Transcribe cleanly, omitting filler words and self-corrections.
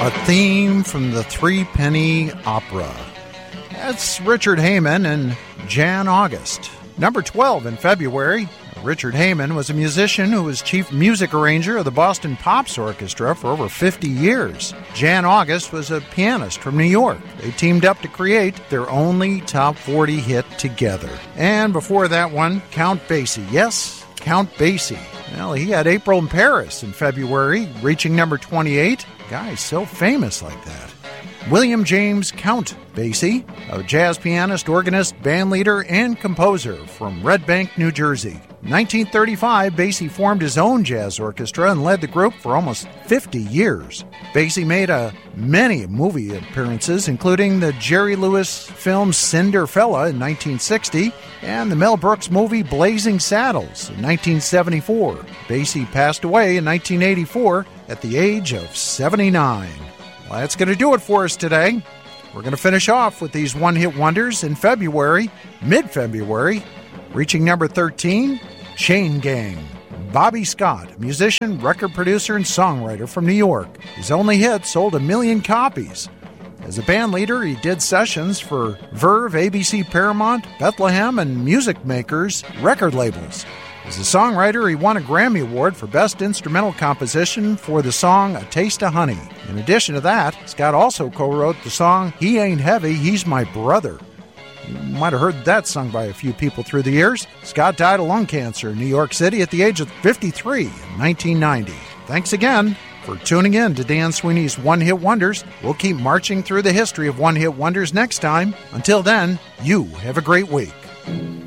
A theme from the Threepenny Opera. That's Richard Heyman and Jan August. Number 12 in February. Richard Heyman was a musician who was chief music arranger of the Boston Pops Orchestra for over 50 years. Jan August was a pianist from New York. They teamed up to create their only top 40 hit together. And before that one, Count Basie. Yes, Count Basie. Well, he had April in Paris in February, reaching number 28. Guy's so famous like that. William James Count Basie, a jazz pianist, organist, bandleader, and composer from Red Bank, New Jersey. In 1935, Basie formed his own jazz orchestra and led the group for almost 50 years. Basie made many movie appearances, including the Jerry Lewis film Cinderfella in 1960 and the Mel Brooks movie Blazing Saddles in 1974. Basie passed away in 1984 at the age of 79. Well, that's going to do it for us today. We're going to finish off with these one-hit wonders in February, mid-February, reaching number 13, Chain Gang. Bobby Scott, musician, record producer, and songwriter from New York. His only hit sold 1 million copies. As a band leader, he did sessions for Verve, ABC Paramount, Bethlehem, and Music Makers record labels. As a songwriter, he won a Grammy Award for Best Instrumental Composition for the song A Taste of Honey. In addition to that, Scott also co-wrote the song He Ain't Heavy, He's My Brother. You might have heard that sung by a few people through the years. Scott died of lung cancer in New York City at the age of 53 in 1990. Thanks again for tuning in to Dan Sweeney's One Hit Wonders. We'll keep marching through the history of One Hit Wonders next time. Until then, you have a great week.